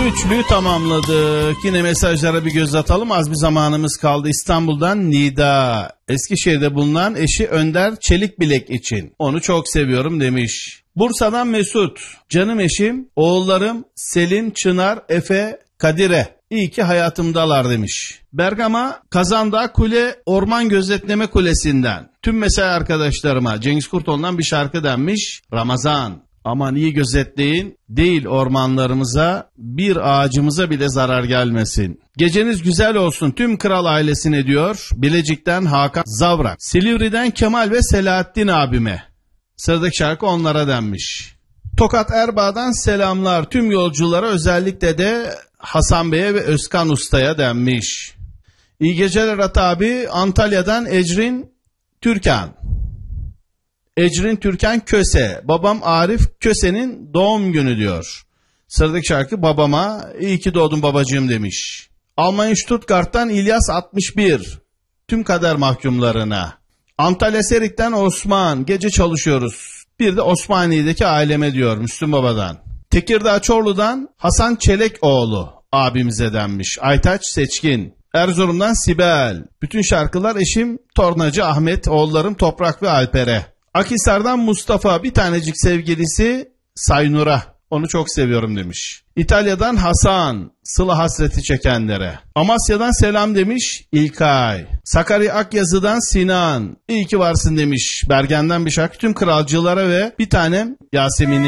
Üçlüyü tamamladık. Yine mesajlara bir göz atalım. Az bir zamanımız kaldı. İstanbul'dan Nida. Eskişehir'de bulunan eşi Önder Çelikbilek için. Onu çok seviyorum demiş. Bursa'dan Mesut. Canım eşim, oğullarım Selim, Çınar, Efe, Kadire. İyi ki hayatımdalar demiş. Bergama Kazandağ Kule Orman Gözetleme Kulesi'nden. Tüm mesai arkadaşlarıma Cengiz Kurtoğlu'ndan bir şarkı denmiş. Ramazan. Aman iyi gözetleyin, değil ormanlarımıza, bir ağacımıza bile zarar gelmesin. Geceniz güzel olsun tüm kral ailesine diyor. Bilecik'ten Hakan Zavrak. Silivri'den Kemal ve Selahattin abime. Sıradaki şarkı onlara denmiş. Tokat Erbaa'dan selamlar tüm yolculara, özellikle de Hasan Bey'e ve Özkan Usta'ya denmiş. İyi geceler Ata abi. Antalya'dan Ecrin Türkan. Ecrin Türkan Köse. Babam Arif Köse'nin doğum günü diyor. Sıradaki şarkı babama iyi ki doğdun babacığım demiş. Almanya Stuttgart'tan İlyas 61. Tüm kader mahkumlarına. Antalya Serik'ten Osman. Gece çalışıyoruz. Bir de Osmaniye'deki aileme diyor Müslüm Baba'dan. Tekirdağ Çorlu'dan Hasan Çelekoğlu abimize denmiş. Aytaç Seçkin. Erzurum'dan Sibel. Bütün şarkılar eşim Tornacı Ahmet, oğullarım Toprak ve Alper'e. Akhisar'dan Mustafa, bir tanecik sevgilisi Saynur'a. Onu çok seviyorum demiş. İtalya'dan Hasan, sıla hasreti çekenlere. Amasya'dan selam demiş İlkay. Sakarya Akyazı'dan Sinan, iyi ki varsın demiş. Bergen'den bir şarkı tüm kralcılara ve bir tanem Yasemin'e.